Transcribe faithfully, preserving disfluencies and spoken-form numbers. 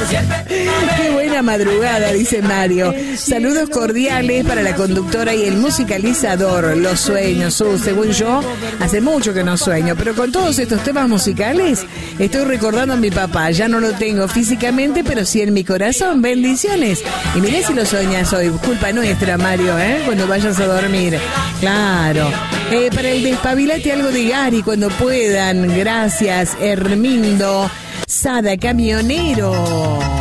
Qué buena madrugada, dice Mario. Saludos cordiales para la conductora y el musicalizador. Los sueños, uh, según yo, hace mucho que no sueño, pero con todos estos temas musicales estoy recordando a mi papá. Ya no lo tengo físicamente, pero sí en mi corazón. Bendiciones. Y mirá si lo soñas hoy. Culpa nuestra, Mario, ¿eh? Cuando vayas a dormir. Claro. Eh, para el despabilate algo de Gary cuando puedan. Gracias, Hermindo Sada, camionero.